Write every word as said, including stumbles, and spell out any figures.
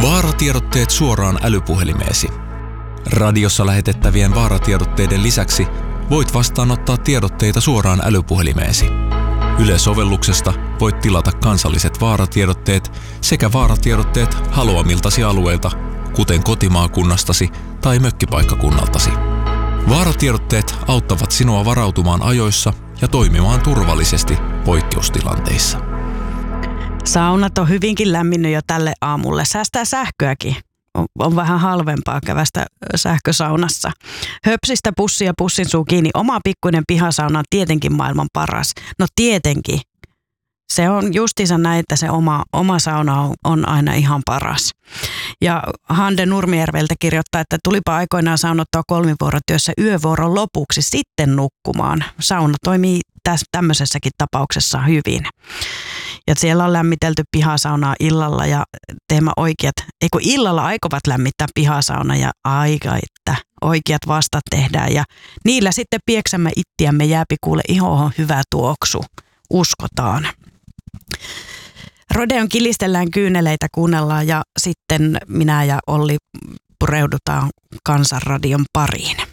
Vaaratiedotteet suoraan älypuhelimeesi. Radiossa lähetettävien vaaratiedotteiden lisäksi voit vastaanottaa tiedotteita suoraan älypuhelimeesi. Yle-sovelluksesta voit tilata kansalliset vaaratiedotteet sekä vaaratiedotteet haluamiltasi alueilta, kuten kotimaakunnastasi tai mökkipaikkakunnaltasi. Vaaratiedotteet auttavat sinua varautumaan ajoissa ja toimimaan turvallisesti poikkeustilanteissa. Saunat on hyvinkin lämminnyt jo tälle aamulle. Säästää sähköäkin. On, on vähän halvempaa kävästä sähkösaunassa. Höpsistä pussi ja pussin suu kiinni. Oma pikkuinen pihasauna on tietenkin maailman paras. No tietenkin. Se on justiinsa näin, että se oma, oma sauna on, on aina ihan paras. Ja Hande Nurmijärveltä kirjoittaa, että tulipa aikoinaan saunottaa kolmivuorotyössä yövuoron lopuksi sitten nukkumaan. Sauna toimii tässä tämmöisessäkin tapauksessa hyvin. Ja siellä on lämmitelty pihasaunaa illalla ja teemme oikeat, eikö illalla aikovat lämmittää pihasauna ja aika, että oikeat vastat tehdään. Ja niillä sitten pieksämme ittiämme jääpi kuule ihoon hyvä tuoksu, uskotaan. Rodeon kilistellään kyyneleitä, kuunnellaan ja sitten minä ja Olli pureudutaan Kansanradion pariin.